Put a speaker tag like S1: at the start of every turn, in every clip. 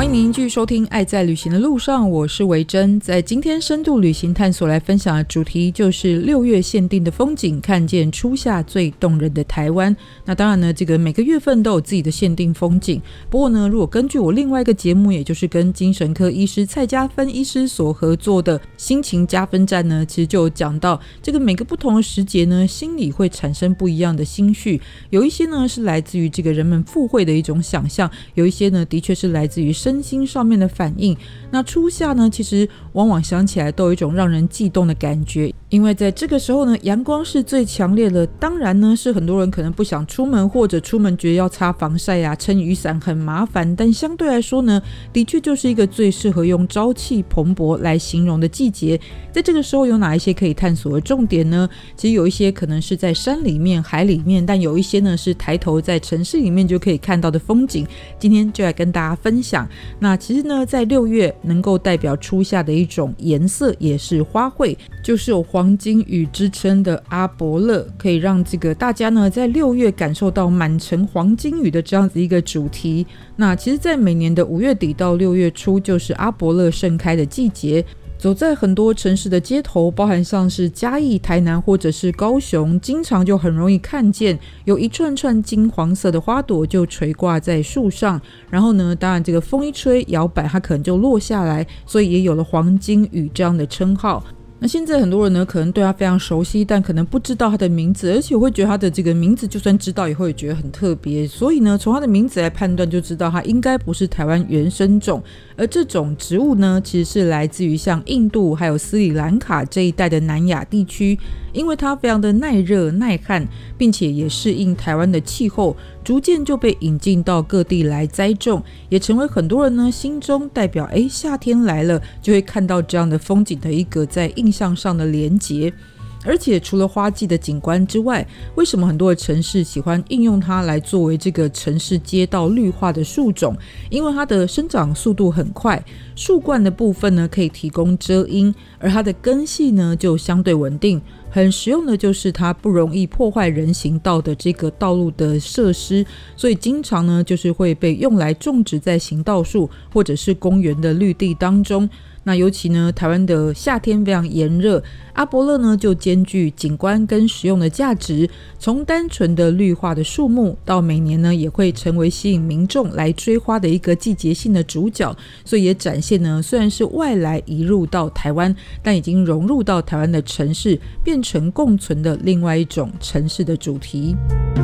S1: 欢迎您继续收听《爱在旅行的路上》，我是维珍。在今天深度旅行探索来分享的主题就是6月限定的风景，看见初夏最动人的台湾。那当然呢，这个每个月份都有自己的限定风景。不过呢，如果根据我另外一个节目，也就是跟精神科医师蔡家芬医师所合作的心情加分站呢，其实就有讲到这个每个不同的时节呢，心里会产生不一样的心绪。有一些呢是来自于这个人们附会的一种想象，有一些呢的确是来自于身心上面的反应。那初夏呢，其实往往想起来都有一种让人悸动的感觉，因为在这个时候呢，阳光是最强烈的。当然呢，是很多人可能不想出门，或者出门觉得要擦防晒啊、撑雨伞很麻烦，但相对来说呢，的确就是一个最适合用朝气蓬勃来形容的季节。在这个时候有哪一些可以探索的重点呢？其实有一些可能是在山里面、海里面，但有一些呢是抬头在城市里面就可以看到的风景。今天就来跟大家分享。那其实呢，在6月能够代表初夏的一种颜色，也是花卉，就是有黄金雨之称的阿勃勒，可以让这个大家呢在6月感受到满城黄金雨的这样子一个主题。那其实在每年的5月底到6月初就是阿勃勒盛开的季节。走在很多城市的街头，包含像是嘉义、台南或者是高雄，经常就很容易看见有一串串金黄色的花朵就垂挂在树上，然后呢，当然这个风一吹摇摆，它可能就落下来，所以也有了黄金雨这样的称号。那现在很多人呢可能对他非常熟悉，但可能不知道他的名字，而且会觉得他的这个名字就算知道也会觉得很特别，所以呢从他的名字来判断就知道他应该不是台湾原生种。而这种植物呢其实是来自于像印度还有斯里兰卡这一带的南亚地区，因为它非常的耐热耐旱，并且也适应台湾的气候，逐渐就被引进到各地来栽种，也成为很多人呢心中代表夏天来了就会看到这样的风景的一个在印象上的连结。而且除了花季的景观之外，为什么很多的城市喜欢应用它来作为这个城市街道绿化的树种？因为它的生长速度很快，树冠的部分呢可以提供遮阴，而它的根系呢就相对稳定。很实用的就是它不容易破坏人行道的这个道路的设施，所以经常呢就是会被用来种植在行道树或者是公园的绿地当中。那尤其呢台湾的夏天非常炎热，阿勃勒呢就兼具景观跟实用的价值，从单纯的绿化的树木到每年呢也会成为吸引民众来追花的一个季节性的主角，所以也展现呢虽然是外来移入到台湾，但已经融入到台湾的城市，变成共存的另外一种城市的主题。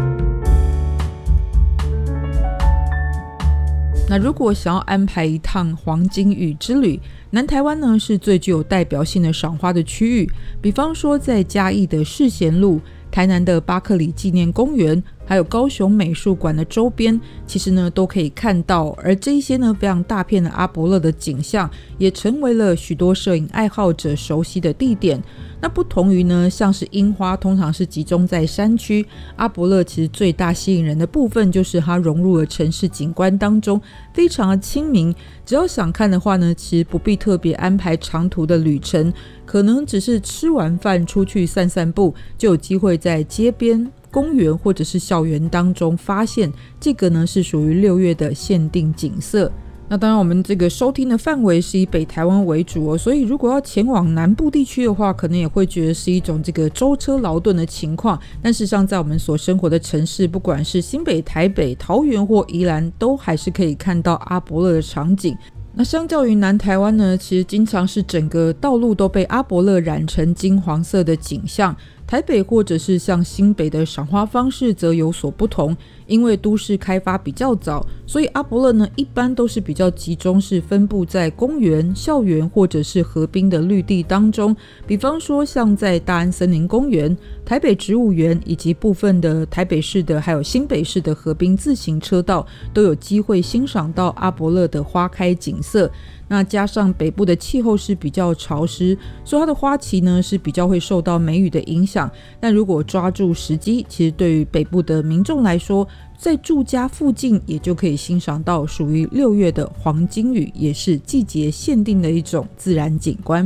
S1: 那如果想要安排一趟黄金雨之旅，南台湾呢是最具有代表性的赏花的区域，比方说在嘉义的世贤路、台南的巴克里纪念公园，还有高雄美术馆的周边，其实呢都可以看到。而这一些呢非常大片的阿勃勒的景象，也成为了许多摄影爱好者熟悉的地点。那不同于呢像是樱花通常是集中在山区，阿勃勒其实最大吸引人的部分就是它融入了城市景观当中，非常的亲民。只要想看的话呢，其实不必特别安排长途的旅程，可能只是吃完饭出去散散步，就有机会在街边、公园或者是校园当中发现这个呢是属于6月的限定景色。那当然我们这个收听的范围是以北台湾为主所以如果要前往南部地区的话，可能也会觉得是一种这个舟车劳顿的情况，但事实上在我们所生活的城市，不管是新北、台北、桃园或宜兰，都还是可以看到阿勃勒的场景。那相较于南台湾呢，其实经常是整个道路都被阿勃勒染成金黄色的景象。台北或者是像新北的赏花方式则有所不同，因为都市开发比较早，所以阿勃勒呢一般都是比较集中，是分布在公园、校园或者是河滨的绿地当中。比方说像在大安森林公园、台北植物园以及部分的台北市的还有新北市的河滨自行车道，都有机会欣赏到阿勃勒的花开景色。那加上北部的气候是比较潮湿，所以它的花期呢是比较会受到梅雨的影响。但如果抓住时机，其实对于北部的民众来说，在住家附近也就可以欣赏到属于6月的黄金雨，也是季节限定的一种自然景观。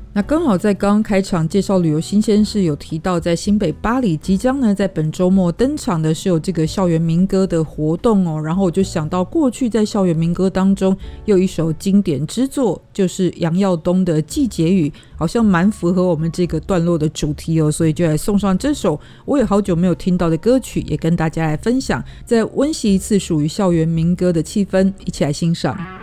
S1: 那刚好在刚刚开场介绍旅游新鲜事有提到，在新北巴黎即将呢在本周末登场的是有这个校园民歌的活动哦，然后我就想到过去在校园民歌当中有一首经典之作，就是杨耀东的《季节雨》，好像蛮符合我们这个段落的主题哦，所以就来送上这首我也好久没有听到的歌曲，也跟大家来分享，再温习一次属于校园民歌的气氛，一起来欣赏。